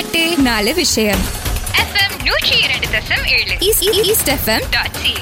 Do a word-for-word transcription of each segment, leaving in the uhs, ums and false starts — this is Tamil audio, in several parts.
பாட்டு நாலு விஷயம் எஃப்எம் நூற்றி இரண்டு தசம் ஏழு east FM dot C.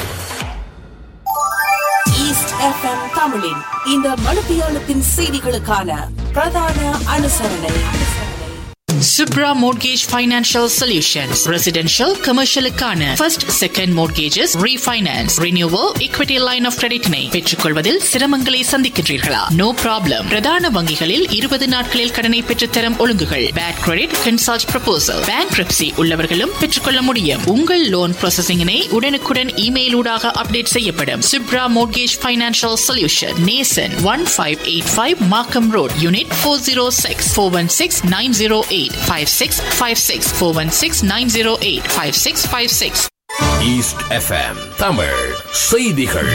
East FM தமிழின் இந்த மணித்தியாலத்தின் செய்திகளுக்கான பிரதான அனுசரணை. Subra Mortgage Financial Solutions. Residential, commercial-க்கான first, second mortgages, refinance, renewal, equity line of credit-னை பெற்றுக்கொள்வதில் சிரமங்களை சந்திக்கின்றீர்களா? No problem. பிரதான வங்கிகளில் இருபது நாட்களில் கடனை பெற்றுத்தரும் ஒழுங்குகள். Bad credit, consult proposal. Bankruptcy உள்ளவர்களும் பெற்றுக்கொள்ள முடியும். உங்கள் loan processing-னை உடனுக்குடன் இமெயில் ஊடாக அப்டேட் செய்யப்படும். Subra Mortgage Financial Solution. Nason, fifteen eighty-five Markham Road, Unit four oh six, four one six, nine oh eight. five six five six four one six nine oh eight five six five six. East FM Tamil செய்திகள்.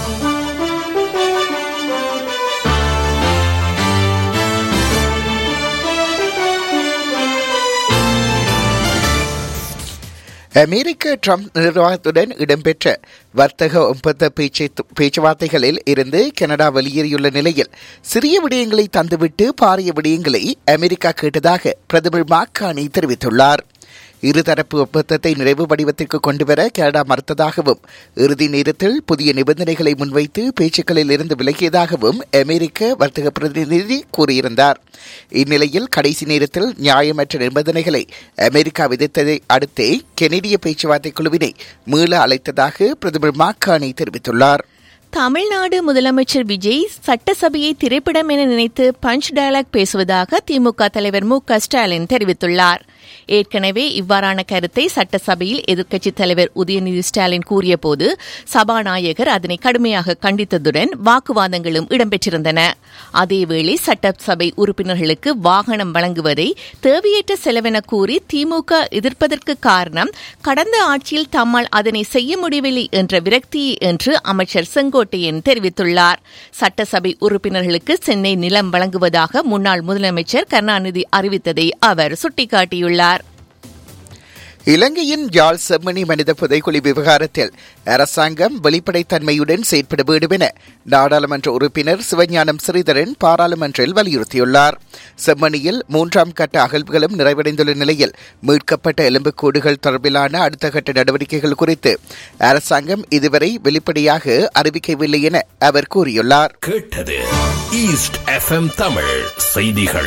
அமெரிக்க ட்ரம்ப் நிர்வாகத்துடன் இடம்பெற்ற வர்த்தக ஒப்பந்த பேச்சுவார்த்தைகளில் இருந்து கனடா வெளியேறியுள்ள நிலையில் சிறிய விடயங்களை தந்துவிட்டு பாரிய விடயங்களை அமெரிக்கா கேட்டதாக பிரதமர் மாக்கானி தெரிவித்துள்ளார். இருதரப்பு ஒப்பந்தத்தை நிறைவு வடிவத்திற்கு கொண்டுவர கனடா மறுத்ததாகவும் இறுதி நேரத்தில் புதிய நிபந்தனைகளை முன்வைத்து பேச்சுக்களில் இருந்து விலகியதாகவும் அமெரிக்க வர்த்தக பிரதிநிதி கூறியிருந்தார். இந்நிலையில் கடைசி நேரத்தில் நியாயமற்ற நிபந்தனைகளை அமெரிக்கா விதித்ததை அடுத்தே கெனடிய பேச்சுவார்த்தை குழுவினை மீள அழைத்ததாக பிரதமர் மாக்கானி தெரிவித்துள்ளார். தமிழ்நாடு முதலமைச்சர் விஜய் சட்டசபையை திரைப்படம் என நினைத்து பஞ்ச் டயலாக் பேசுவதாக திமுக தலைவர் மு க ஸ்டாலின் தெரிவித்துள்ளார். ஏற்கனவே இவ்வாறான கருத்தை சட்டசபையில் எதிர்க்கட்சித் தலைவர் உதயநிதி ஸ்டாலின் கூறியபோது சபாநாயகர் அதனை கடுமையாக கண்டித்ததுடன் வாக்குவாதங்களும் இடம்பெற்றிருந்தன. அதேவேளை சட்டசபை உறுப்பினர்களுக்கு வாகனம் வழங்குவதை தேவையற்ற செலவென கூறி திமுக எதிர்ப்பதற்கு காரணம் கடந்த ஆட்சியில் தம்மால் அதனை செய்ய முடியவில்லை என்ற விரக்தி என்று அமைச்சர் செங்கோட்டையன் தெரிவித்துள்ளார். சட்டசபை உறுப்பினர்களுக்கு சென்னை நிலம் வழங்குவதாக முன்னாள் முதலமைச்சர் கருணாநிதி அறிவித்ததை அவர் சுட்டிக்காட்டியுள்ளார். இலங்கையின் யாழ் செம்மணி மனித புதைக்குழி விவகாரத்தில் அரசாங்கம் வெளிப்படைத்தன்மையுடன் செயற்பட வேண்டும் என நாடாளுமன்ற உறுப்பினர் சிவஞானம் ஸ்ரீதரன் பாராளுமன்றில் வலியுறுத்தியுள்ளார். செம்மணியில் மூன்றாம் கட்ட அகழ்வுகளும் நிறைவடைந்துள்ள நிலையில் மீட்கப்பட்ட எலும்புக்கூடுகள் தொடர்பிலான அடுத்த கட்ட நடவடிக்கைகள் குறித்து அரசாங்கம் இதுவரை வெளிப்படையாக அறிவிக்கவில்லை என அவர் கூறியுள்ளார். கேட்டது ஈஸ்ட் எஃப்எம் தமிழ் செய்திகள்.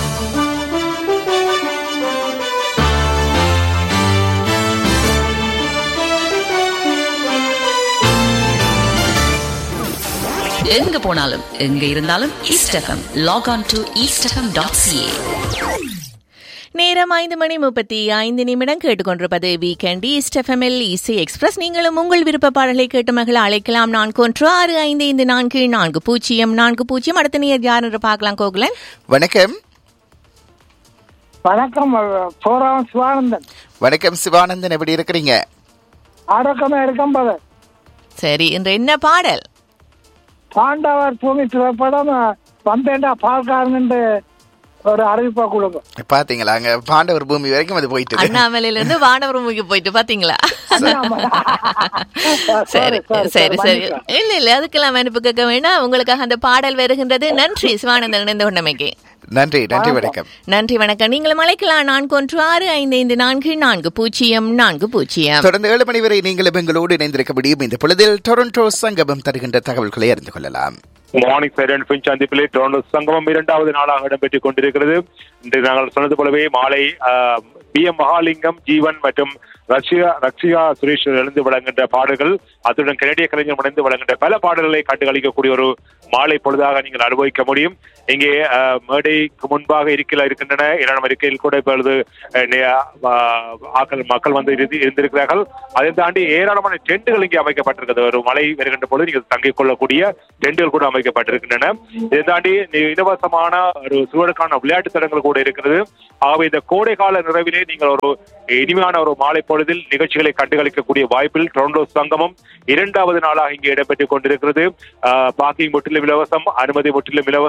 எங்க போனாலும் எங்க இருந்தாலும் east FM lock on to east FM dot CA. நேரம் ஐந்து மணி முப்பத்தி ஐந்து நிமிடம் கேட்டுக்கொண்டிருப்பது வீக்கெண்ட் ஈஸ்ட் எஃப்எம்எல் இசை எக்ஸ்பிரஸ். நீங்களும் உங்கள் விருப்ப பாடலை கேட்டு மகள அழைக்கலாம். நான்கு ஒன்று ஆறு ஐந்து ஐந்து நான்கு நான்கு பூஜ்ஜியம் நான்கு பூஜ்ஜியம். அடுத்த நேர் யார் என்று பார்க்கலாம். கோகுலன் வணக்கம். வணக்கம் சிவானந்தன். வணக்கம் சிவானந்தன், எப்படி இருக்கிறீங்க? ஆரோக்கியமா இருக்கும். சரி, இன்று என்ன பாடல்? பாண்டவர் பூமி திரைப்படம் வந்தேண்டா பால்காரன் ஒரு அறிவிப்பா கொடுங்க. பாத்தீங்களா, அங்க பாண்டவர் பூமி வரைக்கும் அது போயிட்டு அண்ணாமலையில இருந்து வானவர் பூமிக்கு போயிட்டு பாத்தீங்களா? சரி சரி சரி, இல்ல இல்ல அதுக்கெல்லாம் அனுப்பி கேட்க வேண்டாம். உங்களுக்காக அந்த பாடல் வருகின்றது. நன்றி சிவானந்தன் இணைந்த கொண்டமைக்கு. நன்றி நன்றி வணக்கம். நன்றி வணக்கம். நீங்களும் அழைக்கலாம். நான்கு ஒன்று ஆறு ஐந்து ஐந்து நான்கு நான்கு பூஜ்ஜியம் நான்கு பூஜ்ஜியம். தொடர்ந்து ஏழு மணி வரை நீங்களும் எங்களோடு இணைந்திருக்க முடியும். இந்த பொழுதில் டொரண்டோ சங்கமம் தருகின்ற தகவல்களை அறிந்து கொள்ளலாம். மார்னிங் சைரன் பின் சந்திப்பிலே டொரண்டோ சங்கமம் இரண்டாவது நாளாக இடம்பெற்றுக் கொண்டிருக்கிறது. இன்று நாங்கள் சொன்னது போலவே மாலை பி எம் மகாலிங்கம், ஜீவன் மற்றும் ரஷ்யா ரக்ஷியா சுரேஷ் எழுந்து வழங்குகின்ற பாடல்கள், அத்துடன் கனடிய கலைஞர் முனைந்து வழங்குகின்ற பல பாடல்களை கண்டுகளிக்கக்கூடிய ஒரு மாலை பொழுதாக நீங்கள் அனுபவிக்க முடியும். இங்கே மேடைக்கு முன்பாக இருக்கையில் இருக்கின்றன. இரண்டாம் இருக்கையில் கூட இப்பொழுது ஆக்கள் மக்கள் வந்து இருந்திருக்கிறார்கள். அதை தாண்டி ஏராளமான டென்ட்டுகள் இங்கே அமைக்கப்பட்டிருக்கிறது. ஒரு மழை வருகின்ற பொழுது நீங்கள் தங்கிக் கொள்ளக்கூடிய டென்ட்டுகள் கூட அமைக்கப்பட்டிருக்கின்றன. இதை தாண்டி இலவசமான ஒரு சூழலுக்கான விளையாட்டு தடங்கள் கூட இருக்கிறது. ஆகவே இந்த கோடை கால நிறைவிலே நீங்கள் ஒரு இனிமையான ஒரு மாலை பொழுதில் நிகழ்ச்சிகளை கண்டுகளிக்கக்கூடிய வாய்ப்பில் டொரண்டோ சங்கமம் இரண்டாவது நாளாக இங்கே இடம்பெற்றுக் கொண்டிருக்கிறது. பார்க்கிங் முற்றிலும் இலவசம், அனுமதி முற்றிலும் இலவசம்.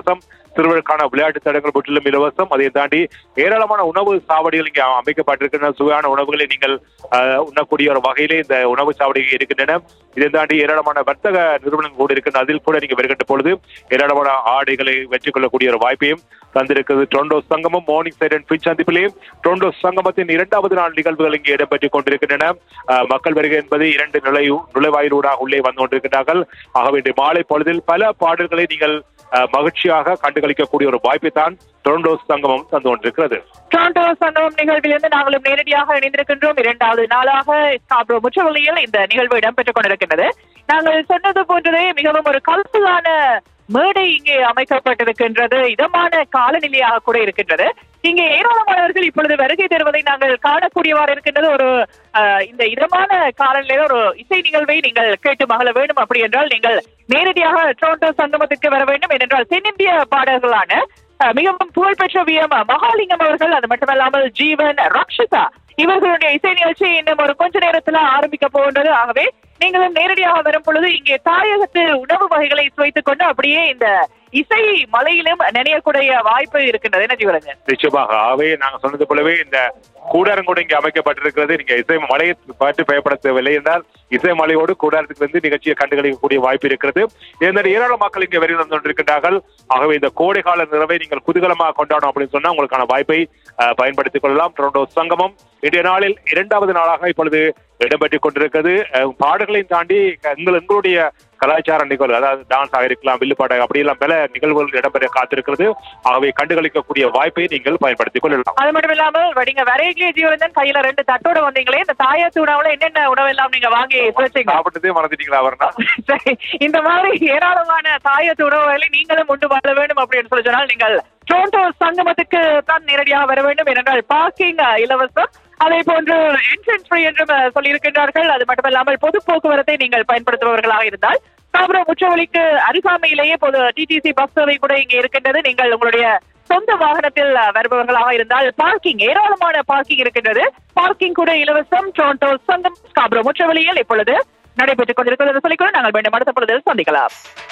சிறுவர்களுக்கான விளையாட்டு தடங்கள் முற்றிலும் இலவசம். அதை தாண்டி ஏராளமான உணவு சாவடிகள் இங்கே அமைக்கப்பட்டிருக்கின்றன. சுவையான உணவுகளை நீங்கள் உண்ணக்கூடிய ஒரு வகையிலே இந்த உணவு சாவடிகள் இருக்கின்றன. இதை தாண்டி ஏராளமான வர்த்தக நிறுவனங்கள் கூட இருக்கின்றன. அதில் கூட நீங்க வருகின்ற பொழுது ஏராளமான ஆடைகளை வெற்றிக் கொள்ளக்கூடிய ஒரு வாய்ப்பையும் தந்திருக்கிறது. டொரண்டோ சங்கமம் morning side and pitch சந்திப்பிலே Toronto சங்கமத்தின் இரண்டாவது நாள் நிகழ்வுகள் இங்கே இடம்பெற்றுக் கொண்டிருக்கின்றன. மக்கள் வருகை என்பது இரண்டு நிலை நுழைவாயிலூடாக உள்ளே வந்து கொண்டிருக்கிறார்கள். ஆகவே மாலை பொழுதில் பல பாடல்களை நீங்கள் மகிழ்ச்சியாக கண்டுகளிக்கக்கூடிய ஒரு வாய்ப்பை தான் டொரண்டோ சங்கமம் தந்து கொண்டிருக்கிறது. டொரண்டோ சங்கமம் நிகழ்விலிருந்து நாங்களும் நேரடியாக இணைந்திருக்கின்றோம். இரண்டாவது நாளாக ஸ்காப்ரோ முற்றவழியில் இந்த நிகழ்வு இடம்பெற்றுக் கொண்டிருக்கின்றது. நாங்கள் சொன்னது போன்றதே மிகவும் ஒரு கலர்ஃபுல்லான மேடை இங்கே அமைக்கப்பட்டிருக்கின்றது. இதமான காலநிலையாக கூட இருக்கின்றது. இங்கே ஏராளமானவர்கள் இப்பொழுது வருகை தருவதை நாங்கள் காணக்கூடியவாறு இருக்கின்றது. ஒரு இந்த இதமான காலநிலையில ஒரு இசை நிகழ்வை நீங்கள் கேட்டு மகள வேண்டும் அப்படி என்றால் நீங்கள் நேரடியாக டொரண்டோ சங்கமத்துக்கு வர வேண்டும். ஏனென்றால் தென்னிந்திய பாடகர்களான மிகவும் புகழ்பெற்ற வி எம் மகாலிங்கம் அவர்கள், அது மட்டுமல்லாமல் ஜீவன், ரக்ஷிதா இவர்களுடைய இசை நிகழ்ச்சி இன்னும் ஒரு கொஞ்ச நேரத்துல ஆரம்பிக்க போகின்றது. ஆகவே நீங்களும் நேரடியாக வரும் பொழுது இங்கே தாயகத்து உணவு வகைகளை சுவைத்துக் கொண்டு அப்படியே இந்த இசை மலையிலும் நினையக்கூடிய வாய்ப்பு இருக்கின்றது. என்ன ஜீவரஞ்சன்? நிச்சயமாக. ஆகவே நாங்க சொன்னது போலவே இந்த கூடாரம் கூட இங்கே அமைக்கப்பட்டிருக்கிறது. நீங்க இசை மலையை பார்த்து பயப்பட தேவையில்லை என்றால் இசை மலையோடு கூடாரத்துக்கு வந்து நிகழ்ச்சியை கண்டுகளிக்கக்கூடிய வாய்ப்பு இருக்கிறது. இதனால் ஏராள மக்கள் இங்கே வருகை வந்து கொண்டிருக்கின்றார்கள். ஆகவே இந்த கோடை கால நிறைவை நீங்கள் குதூகலமாக கொண்டாடும் அப்படின்னு சொன்னா உங்களுக்கான வாய்ப்பை பயன்படுத்திக் கொள்ளலாம். டொரண்டோ சங்கமம் இன்றைய நாளில் இரண்டாவது நாளாக இப்பொழுது இடம்பெற்றுக் கொண்டிருக்கிறது. பாடல்களையும் தாண்டி எங்கள் எங்களுடைய கலாச்சார நிகழ்வு, அதாவது டான்ஸ் ஆக இருக்கலாம், வில்லுப்பாடை, அப்படியெல்லாம் பல நிகழ்வுகள் இடம்பெற காத்திருக்கிறது. ஆகவே கண்டுகளிக்கக்கூடிய வாய்ப்பை நீங்கள் பயன்படுத்திக் கொள்ளலாம். அது மட்டும் இல்லாமல் நீங்க வரையிலே ஜீவரஞ்சன் கையில ரெண்டு தட்டோட வந்தீங்களே, இந்த தாயத்து உணவுல என்னென்ன உணவு எல்லாம் நீங்க வாங்கி சாப்பிட்டதே மறந்துட்டீங்களா? வரனா இந்த மாதிரி ஏராளமான தாயத்து உணவுகளை நீங்களும் உண்டு வாழ வேண்டும் அப்படின்னு சொல்லி சொன்னால் நீங்கள் டொரண்டோ சங்கமத்துக்கு தான் நேரடியாக வர வேண்டும். ஏனென்றால் பார்க்கிங் இலவசம், அதே போன்று என்ட்ரன்ஸ் ஃப்ரீ என்றும் சொல்லியிருக்கின்றார்கள். அது மட்டுமல்லாமல் பொது போக்குவரத்தை நீங்கள் பயன்படுத்துபவர்களாக இருந்தால் ஸ்காப்ரோ முற்றவழிக்கு அருகாமையிலேயே பொது டிடிசி பஸ் சேவை கூட இங்கே இருக்கின்றது. நீங்கள் உங்களுடைய சொந்த வாகனத்தில் வருபவர்களாக இருந்தால் பார்க்கிங், ஏராளமான பார்க்கிங் இருக்கின்றது. பார்க்கிங் கூட இலவசம். டொரண்டோ சங்கம் ஸ்காப்ரோ முற்றவழியில் இப்பொழுது நடைபெற்றுக் கொண்டிருக்கிறது சொல்லிக்கொண்டு நாங்கள் மீண்டும் அடுத்த பொழுதில் சந்திக்கலாம்.